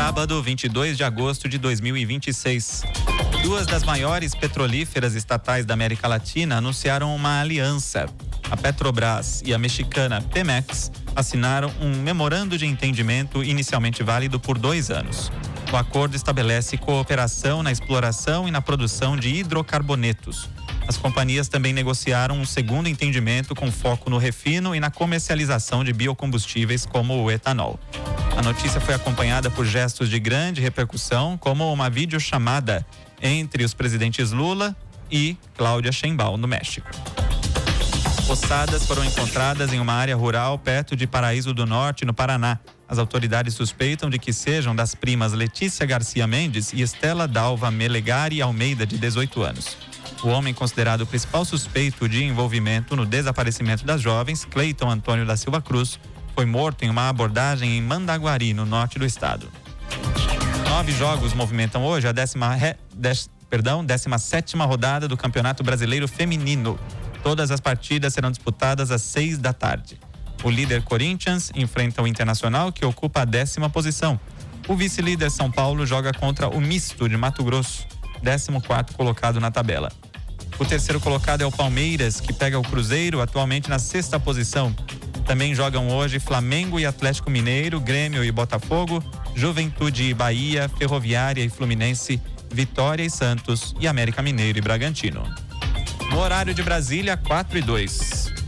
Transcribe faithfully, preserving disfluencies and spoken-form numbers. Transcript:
Sábado, vinte e dois de agosto de dois mil e vinte e seis. Duas das maiores petrolíferas estatais da América Latina anunciaram uma aliança. A Petrobras e a mexicana Pemex assinaram um memorando de entendimento inicialmente válido por dois anos. O acordo estabelece cooperação na exploração e na produção de hidrocarbonetos. As companhias também negociaram um segundo entendimento com foco no refino e na comercialização de biocombustíveis como o etanol. A notícia foi acompanhada por gestos de grande repercussão, como uma videochamada entre os presidentes Lula e Cláudia Sheinbaum, no México. Ossadas foram encontradas em uma área rural perto de Paraíso do Norte, no Paraná. As autoridades suspeitam de que sejam das primas Letícia Garcia Mendes e Estela Dalva Melegari Almeida, de dezoito anos. O homem considerado o principal suspeito de envolvimento no desaparecimento das jovens, Cleiton Antônio da Silva Cruz, foi morto em uma abordagem em Mandaguari, no norte do estado. Nove jogos movimentam hoje a décima, re, dez, perdão, décima sétima rodada do Campeonato Brasileiro Feminino. Todas as partidas serão disputadas às seis da tarde. O líder Corinthians enfrenta o Internacional, que ocupa a décima posição. O vice-líder São Paulo joga contra o Misto de Mato Grosso, décimo quarto colocado na tabela. O terceiro colocado é o Palmeiras, que pega o Cruzeiro, atualmente na sexta posição. Também jogam hoje Flamengo e Atlético Mineiro, Grêmio e Botafogo, Juventude e Bahia, Ferroviária e Fluminense, Vitória e Santos e América Mineiro e Bragantino. No horário de Brasília, quatro e dois.